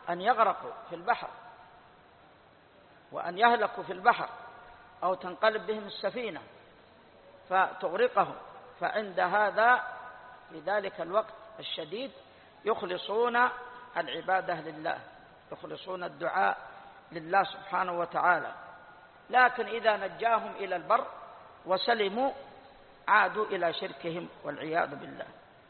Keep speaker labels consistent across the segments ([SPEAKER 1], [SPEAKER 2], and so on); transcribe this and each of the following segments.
[SPEAKER 1] أن يغرقوا في البحر وأن يهلكوا في البحر أو تنقلب بهم السفينة فتغرقهم، فعند هذا في ذلك الوقت الشديد يخلصون العبادة لله، يخلصون الدعاء لله سبحانه وتعالى. لكن إذا نجاهم إلى البر وسلموا عادوا إلى شركهم والعياذ بالله.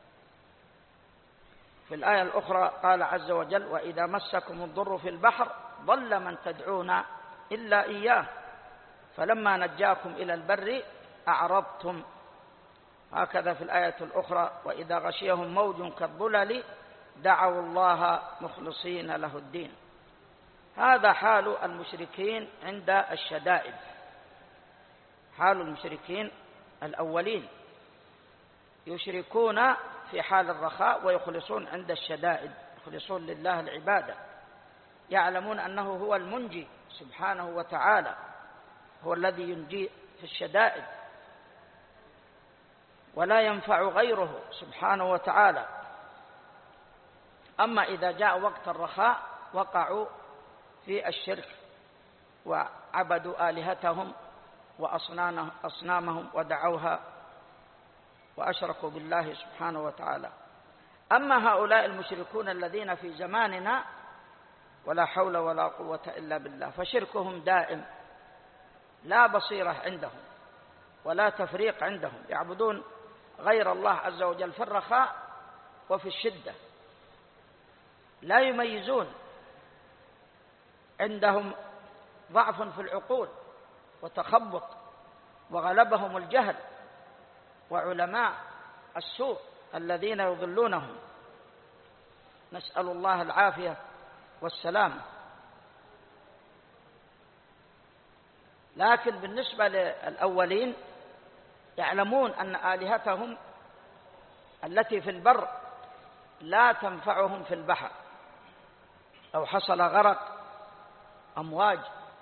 [SPEAKER 1] في الآية الأخرى قال عز وجل: وإذا مسكم الضر في البحر ضل من تدعون إلا إياه فلما نجاكم إلى البر أعرضتم. هكذا في الآية الأخرى: وإذا غشيهم موج كالظلل دعوا الله مخلصين له الدين. هذا حال المشركين عند الشدائد، حال المشركين الأولين، يشركون في حال الرخاء ويخلصون عند الشدائد، يخلصون لله العبادة، يعلمون أنه هو المنجي سبحانه وتعالى، هو الذي ينجي في الشدائد ولا ينفع غيره سبحانه وتعالى. أما إذا جاء وقت الرخاء وقعوا في الشرك وعبدوا آلهتهم وأصنامهم ودعوها وأشركوا بالله سبحانه وتعالى. أما هؤلاء المشركون الذين في زماننا ولا حول ولا قوة إلا بالله فشركهم دائم، لا بصيرة عندهم ولا تفريق عندهم، يعبدون غير الله عز وجل في الرخاء وفي الشدة، لا يميزون، عندهم ضعف في العقول وتخبط وغلبهم الجهل وعلماء السوء الذين يضلونهم، نسأل الله العافية والسلام. لكن بالنسبة للأولين يعلمون أن آلهتهم التي في البر لا تنفعهم في البحر، لو حصل غرق أمواج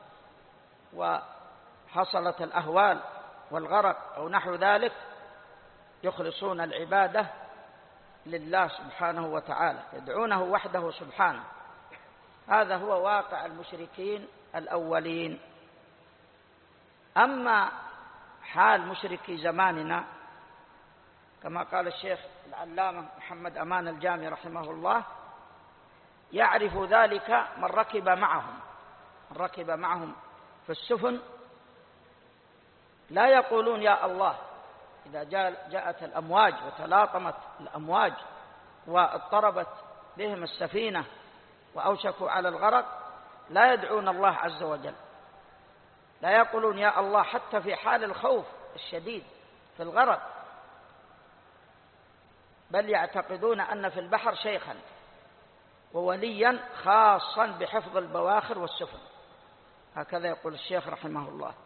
[SPEAKER 1] وحصلت الأهوال والغرق أو نحو ذلك يخلصون العبادة لله سبحانه وتعالى، يدعونه وحده سبحانه. هذا هو واقع المشركين الأولين. أما حال مشركي زماننا كما قال الشيخ العلامة محمد أمان الجامي رحمه الله: يعرف ذلك من ركب معهم في السفن، لا يقولون يا الله إذا جاءت الأمواج وتلاطمت الأمواج واضطربت بهم السفينة وأوشكوا على الغرق، لا يدعون الله عز وجل، لا يقولون يا الله حتى في حال الخوف الشديد في الغرق، بل يعتقدون أن في البحر شيخا ووليا خاصا بحفظ البواخر والسفن. هكذا يقول الشيخ رحمه الله،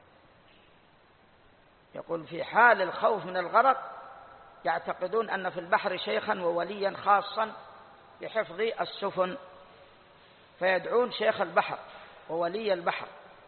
[SPEAKER 1] يقول في حال الخوف من الغرق يعتقدون أن في البحر شيخا ووليا خاصا بحفظ السفن، فيدعون شيخ البحر وولي البحر.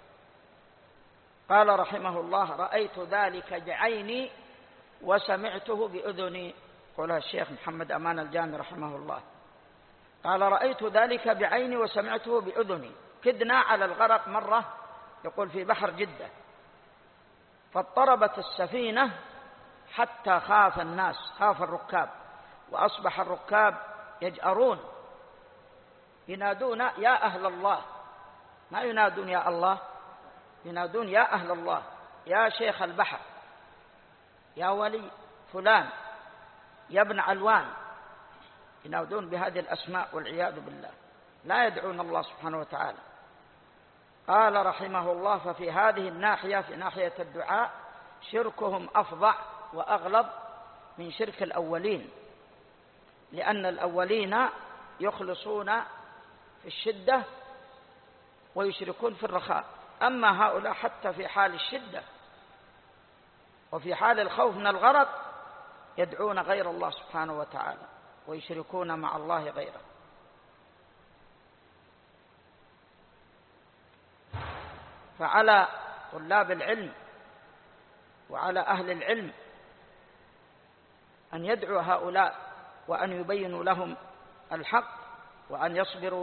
[SPEAKER 1] قال رحمه الله: رأيت ذلك بعيني وسمعته بأذني. قولها الشيخ محمد أمان الجامي رحمه الله، قال: رأيت ذلك بعيني وسمعته بأذني. كدنا على الغرق مرة، يقول في بحر جدة، فاضطربت السفينة حتى خاف الناس، خاف الركاب، وأصبح الركاب يجأرون ينادون يا أهل الله، ما ينادون يا الله، ينادون يا أهل الله، يا شيخ البحر، يا ولي فلان، يا ابن علوان، ينادون بهذه الأسماء والعياذ بالله، لا يدعون الله سبحانه وتعالى. قال رحمه الله: ففي هذه الناحية، في ناحية الدعاء، شركهم أفظع وأغلظ من شرك الأولين، لأن الأولين يخلصون في الشدة ويشركون في الرخاء، أما هؤلاء حتى في حال الشدة وفي حال الخوف من الغرق يدعون غير الله سبحانه وتعالى ويشركون مع الله غيره. فعلى طلاب العلم وعلى أهل العلم أن يدعوا هؤلاء وأن يبينوا لهم الحق وأن يصبروا